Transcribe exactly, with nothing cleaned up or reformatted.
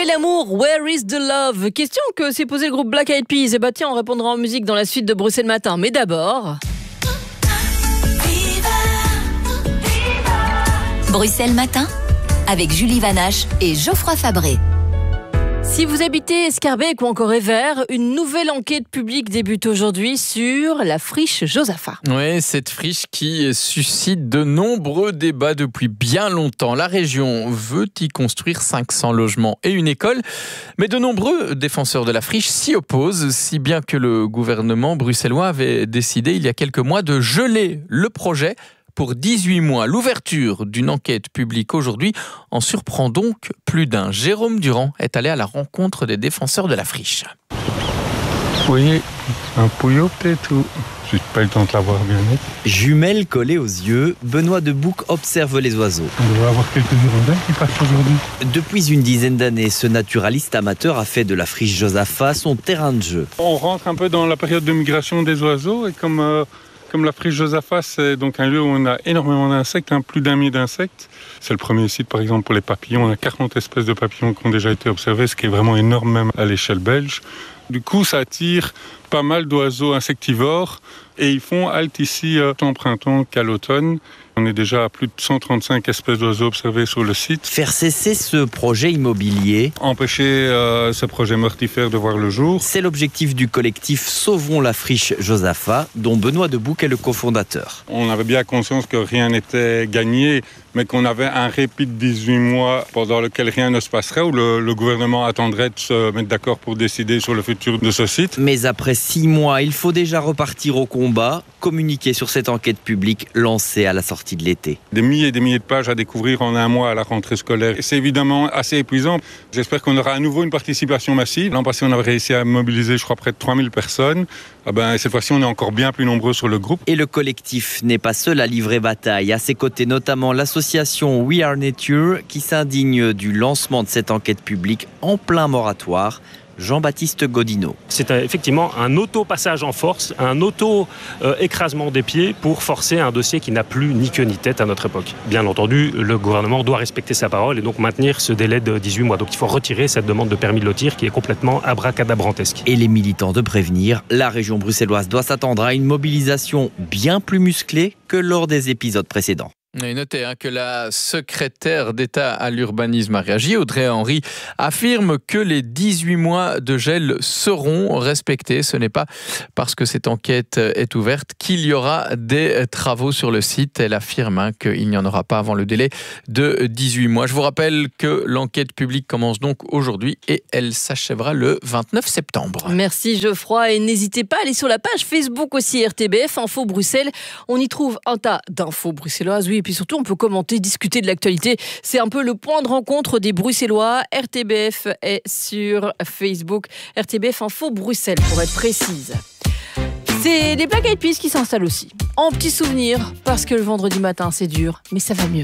est l'amour? Where is the love? Question que s'est posée le groupe Black Eyed Peas. Et bah tiens, on répondra en musique dans la suite de Bruxelles Matin. Mais d'abord... Bruxelles Matin, avec Julie Vanache et Geoffroy Fabré. Si vous habitez Schaerbeek ou encore Evere, une nouvelle enquête publique débute aujourd'hui sur la friche Josaphat. Oui, cette friche qui suscite de nombreux débats depuis bien longtemps. La région veut y construire cinq cents logements et une école, mais de nombreux défenseurs de la friche s'y opposent, si bien que le gouvernement bruxellois avait décidé il y a quelques mois de geler le projet pour dix-huit mois. L'ouverture d'une enquête publique aujourd'hui en surprend donc plus d'un. Jérôme Durand est allé à la rencontre des défenseurs de la friche. Oui, un pouillot peut-être ou... J'ai pas eu le temps de la voir bien net. Jumelles collées aux yeux, Benoît de Bouc observe les oiseaux. On devrait avoir quelques hirondelles qui passent aujourd'hui. Depuis une dizaine d'années, ce naturaliste amateur a fait de la friche Josaphat son terrain de jeu. On rentre un peu dans la période de migration des oiseaux et comme... Euh... Comme la friche Josaphat, c'est donc un lieu où on a énormément d'insectes, hein, plus d'un millier d'insectes. C'est le premier site, par exemple, pour les papillons. On a quarante espèces de papillons qui ont déjà été observées, ce qui est vraiment énorme même à l'échelle belge. Du coup, ça attire pas mal d'oiseaux insectivores et ils font halte ici euh, tant au printemps qu'à l'automne. On est déjà à plus de cent trente-cinq espèces d'oiseaux observées sur le site. Faire cesser ce projet immobilier, empêcher euh, ce projet mortifère de voir le jour, c'est l'objectif du collectif Sauvons la friche Josaphat, dont Benoît de Bouc est le cofondateur. On avait bien conscience que rien n'était gagné, mais qu'on avait un répit de dix-huit mois pendant lequel rien ne se passerait, où le, le gouvernement attendrait de se mettre d'accord pour décider sur le futur de ce site. Mais après six mois, il faut déjà repartir au combat, communiquer sur cette enquête publique lancée à la sortie de l'été. Des milliers et des milliers de pages à découvrir en un mois à la rentrée scolaire. C'est évidemment assez épuisant. J'espère qu'on aura à nouveau une participation massive. L'an passé, on avait réussi à mobiliser, je crois, près de trois mille personnes. Ah ben, cette fois-ci, on est encore bien plus nombreux sur le groupe. Et le collectif n'est pas seul à livrer bataille. À ses côtés, notamment l'association We Are Nature, qui s'indigne du lancement de cette enquête publique en plein moratoire. Jean-Baptiste Godineau. C'est effectivement un auto-passage en force, un auto-écrasement des pieds pour forcer un dossier qui n'a plus ni queue ni tête à notre époque. Bien entendu, le gouvernement doit respecter sa parole et donc maintenir ce délai de dix-huit mois. Donc il faut retirer cette demande de permis de lotir qui est complètement abracadabrantesque. Et les militants de prévenir, la région bruxelloise doit s'attendre à une mobilisation bien plus musclée que lors des épisodes précédents. Et notez hein, que la secrétaire d'État à l'urbanisme a réagi. Audrey Henry affirme que les dix-huit mois de gel seront respectés. Ce n'est pas parce que cette enquête est ouverte qu'il y aura des travaux sur le site. Elle affirme hein, qu'il n'y en aura pas avant le délai de dix-huit mois. Je vous rappelle que l'enquête publique commence donc aujourd'hui et elle s'achèvera le vingt-neuf septembre. Merci Geoffroy et n'hésitez pas à aller sur la page Facebook aussi R T B F Info Bruxelles. On y trouve un tas d'infos bruxelloises. Oui, et puis surtout, on peut commenter, discuter de l'actualité. C'est un peu le point de rencontre des Bruxellois. R T B F est sur Facebook. R T B F Info Bruxelles, pour être précise. C'est les Black Eyed Peas qui s'installent aussi. En petit souvenir, parce que le vendredi matin, c'est dur, mais ça va mieux.